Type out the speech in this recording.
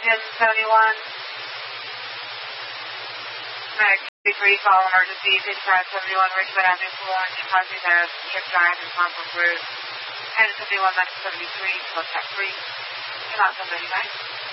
Jim 71. Medic 3, call emergency 5571 Richmond Avenue, Florence, causing a ship drive and conflict route. And 71, Medic 73, contact 3. Come out 79.